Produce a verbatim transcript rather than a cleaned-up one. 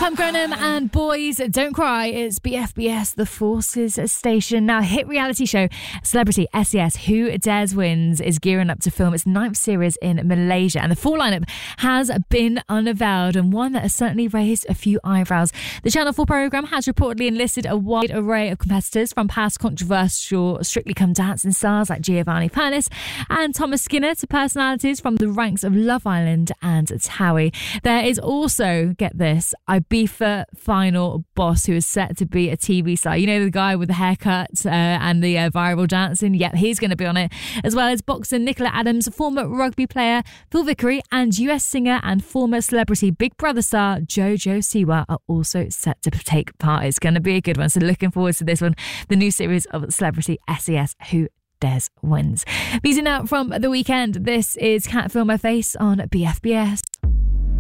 Tom Grenham and Boys Don't Cry. It's B F B S, the Forces Station. Now, hit reality show Celebrity S E S Who Dares Wins is gearing up to film its ninth series in Malaysia, and the full lineup has been unveiled, and one that has certainly raised a few eyebrows. The Channel four programme has reportedly enlisted a wide array of competitors from past controversial Strictly Come Dancing stars like Giovanni Pernis and Thomas Skinner to personalities from the ranks of Love Island and Towie. There is also, get this, Ibiza final boss who is set to be a T V star. You know, the guy with the haircut uh, and the uh, viral dancing? Yep, he's going to be on it. As well as boxer Nicola Adams, former rugby player Phil Vickery, and U S singer and former Celebrity Big Brother star Jojo Siwa are also set to take part. It's going to be a good one. So looking forward to this one. The new series of Celebrity S E S Who Dares Wins. Music out from The Weekend. This is Can't Feel My Face on B F B S.